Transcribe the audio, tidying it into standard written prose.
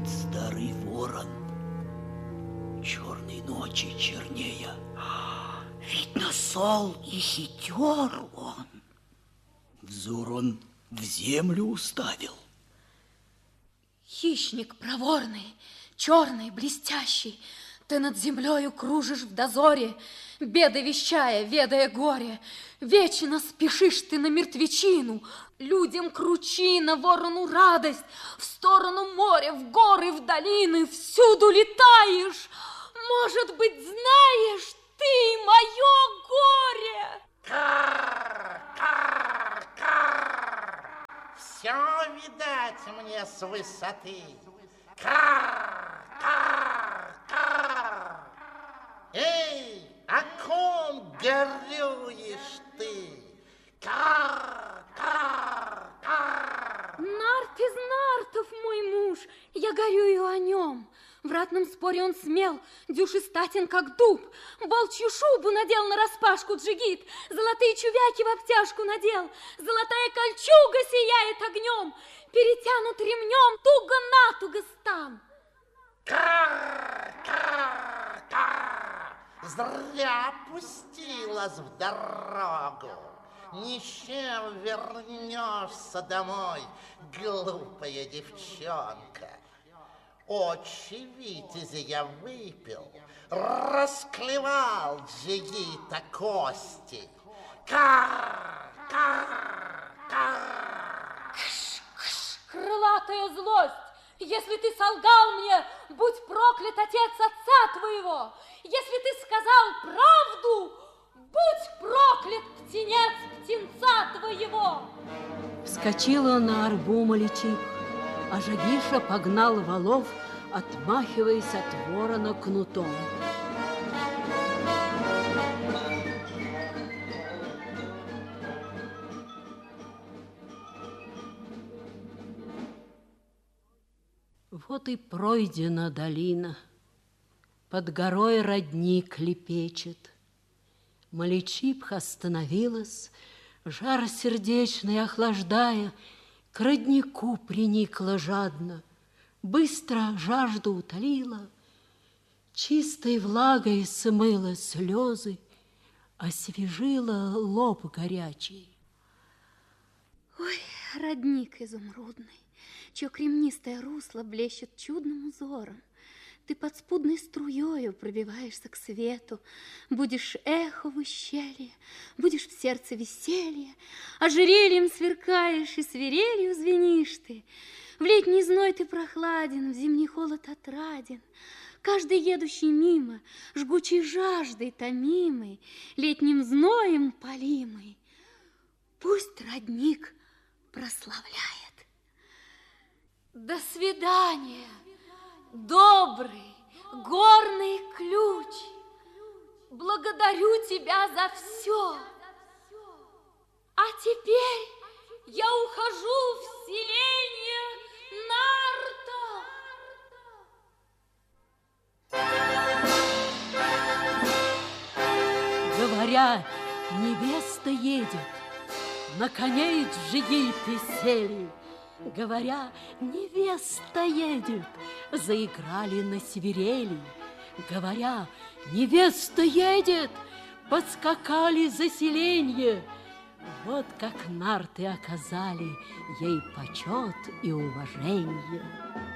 говорит старый ворон. Черной ночи чернее. Видно, зол и хитер он. Взор он в землю уставил. Хищник проворный, черный, блестящий, ты над землею кружишь в дозоре, беды вещая, ведая горе. Вечно спешишь ты на мертвечину, людям кручина, ворону радость, в сторону моря, в горы, в долины, всюду летаешь. Может быть, знаешь ты мое горе? Кар, кар, кар. Все видать мне с высоты. Кар, кар, кар. Эй, о ком горюешь ты? Кар, кар, кар. Нарт из нартов мой муж, я горюю о нем. В ратном споре он смел, дюшестатен, как дуб. Волчью шубу надел нараспашку джигит, золотые чувяки в обтяжку надел, золотая кольчуга сияет огнем, перетянут ремнем туго-натуго стан. Кар, кар, кар. Зря пустилась в дорогу. Ни с чем вернешься домой, глупая девчонка. Очи витязя я выпил, расклевал джигита кости. Кар, кар, кар. Крылатая злость! Если ты солгал мне, будь проклят отец отца твоего! Если ты сказал правду, будь проклят птенец птенца твоего! Вскочила на арбу Маличиха, а Жагиша погнал валов, отмахиваясь от ворона кнутом. Вот и пройдена долина, под горой родник лепечет. Маличиха остановилась, жар сердечный охлаждая, к роднику приникла жадно, быстро жажду утолила, чистой влагой смыла слезы, освежила лоб горячий. Ой, родник изумрудный, чье кремнистое русло блещет чудным узором. Ты подспудной струёю пробиваешься к свету, будешь эхо в ущелье, будешь в сердце веселье, ожерельем сверкаешь и свирелью звенишь ты. В летний зной ты прохладен, в зимний холод отраден. Каждый едущий мимо, жгучей жаждой томимый, летним зноем палимый, пусть родник прославляет. До свидания, добрый горный ключ. Благодарю тебя за все. А теперь я ухожу в селение Нарта. Говоря, невеста едет, на коней джигиты сели. Говоря, невеста едет, заиграли на свирели. Говоря, невеста едет, подскакали за селенье. Вот как нарты оказали ей почет и уважение.